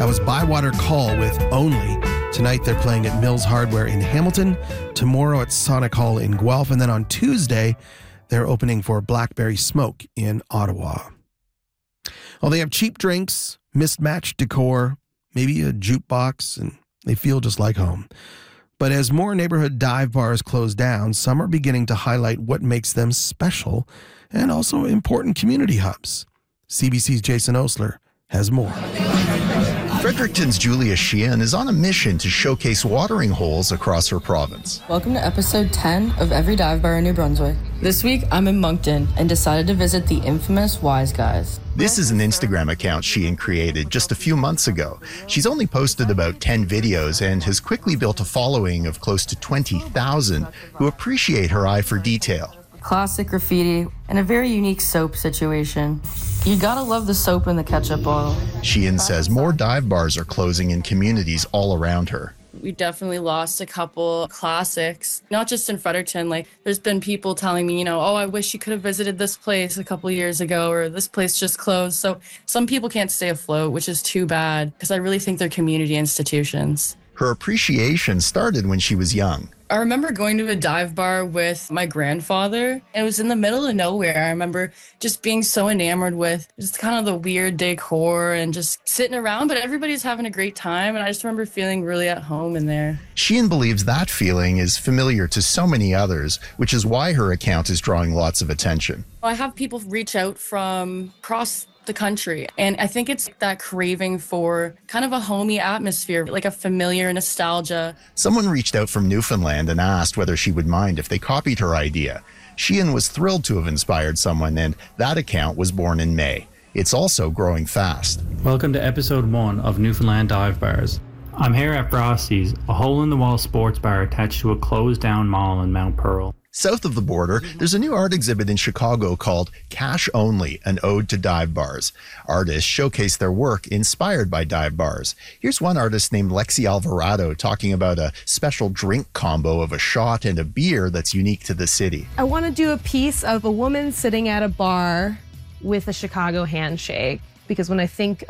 That was Bywater Call with Only. Tonight they're playing at Mills Hardware in Hamilton, tomorrow at Sonic Hall in Guelph, and then on Tuesday they're opening for Blackberry Smoke in Ottawa. Well, they have cheap drinks, mismatched decor, maybe a jukebox, and they feel just like home. But as more neighborhood dive bars close down, some are beginning to highlight what makes them special and also important community hubs. CBC's Jason Osler has more. Fredericton's Julia Sheehan is on a mission to showcase watering holes across her province. Welcome to episode 10 of Every Dive Bar in New Brunswick. This week, I'm in Moncton and decided to visit the infamous Wise Guys. This is an Instagram account Sheehan created just a few months ago. She's only posted about 10 videos and has quickly built a following of close to 20,000 who appreciate her eye for detail. Classic graffiti and a very unique soap situation. You gotta love the soap and the ketchup bottle. Sheehan says more dive bars are closing in communities all around her. We definitely lost a couple classics, not just in Fredericton. Like, there's been people telling me, oh, I wish you could have visited this place a couple years ago, or this place just closed. So some people can't stay afloat, which is too bad, because I really think they're community institutions. Her appreciation started when she was young. I remember going to a dive bar with my grandfather, and it was in the middle of nowhere. I remember just being so enamored with just kind of the weird decor and just sitting around, but everybody's having a great time, and I just remember feeling really at home in there. Sheehan believes that feeling is familiar to so many others, which is why her account is drawing lots of attention. I have people reach out from across the country, and I think it's that craving for kind of a homey atmosphere, like a familiar nostalgia. Someone reached out from Newfoundland and asked whether she would mind if they copied her idea. Sheehan was thrilled to have inspired someone, and that account was born in May. It's also growing fast. Welcome to episode 1 of Newfoundland Dive Bars. I'm here at Frosty's, a hole-in-the-wall sports bar attached to a closed-down mall in Mount Pearl. South of the border, there's a new art exhibit in Chicago called Cash Only, an ode to dive bars. Artists showcase their work inspired by dive bars. Here's one artist named Lexi Alvarado talking about a special drink combo of a shot and a beer that's unique to the city. I want to do a piece of a woman sitting at a bar with a Chicago handshake, because when I think